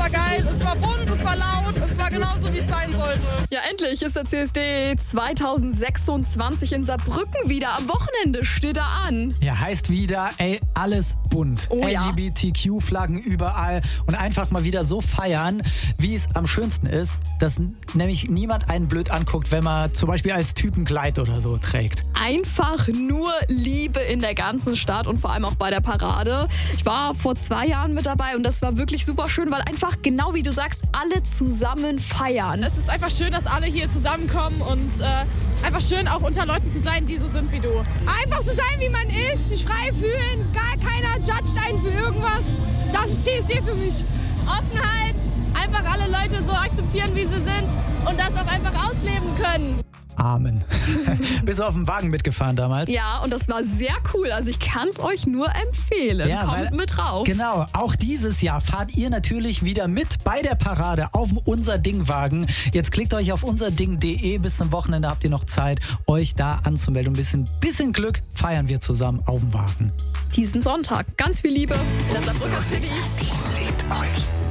war geil, es war bunt, es war laut, es war genauso, wie es sein sollte. Ja, endlich ist der CSD 2026 in Saarbrücken wieder. Am Wochenende steht er an. Ja, heißt wieder, alles bunt. Oh ja. LGBTQ-Flaggen überall und einfach mal wieder so feiern, wie es am schönsten ist, dass nämlich niemand einen blöd anguckt, wenn man zum Beispiel als Typ ein Kleid oder so trägt. Einfach nur Liebe in der ganzen Stadt und vor allem auch bei der Parade. Ich war vor 2 Jahren mit dabei und das war wirklich super schön, weil einfach, genau wie du sagst, alle zusammen feiern. Es ist einfach schön, dass alle hier zusammenkommen und einfach schön auch unter Leuten zu sein, die so sind wie du. Einfach so sein, wie man ist, sich frei fühlen, gar keiner judgt einen für irgendwas. Das ist CSD für mich. Offenheit, einfach alle Leute so akzeptieren, wie sie sind und das auch einfach ausleben können. Amen. Bist du auf dem Wagen mitgefahren damals? Ja, und das war sehr cool. Also ich kann es euch nur empfehlen. Ja, Kommt mit drauf. Genau, auch dieses Jahr fahrt ihr natürlich wieder mit bei der Parade auf dem Unser Ding-Wagen. Jetzt klickt euch auf unserding.de. Bis zum Wochenende habt ihr noch Zeit, euch da anzumelden. Ein bisschen Glück feiern wir zusammen auf dem Wagen. Diesen Sonntag. Ganz viel Liebe in der Saarbrücker City. Liebt euch.